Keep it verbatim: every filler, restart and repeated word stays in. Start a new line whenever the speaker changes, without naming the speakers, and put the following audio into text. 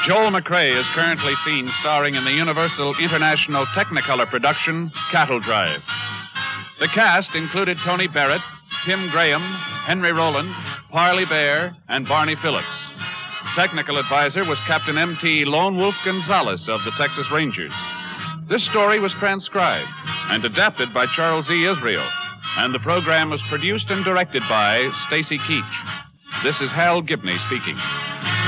Joel McCrea is currently seen starring in the Universal International Technicolor production, Cattle Drive. The cast included Tony Barrett, Tim Graham, Henry Rowland, Parley Bear, and Barney Phillips. Technical advisor was Captain M T Lone Wolf Gonzalez of the Texas Rangers. This story was transcribed and adapted by Charles E. Israel, and the program was produced and directed by Stacy Keach. This is Hal Gibney speaking.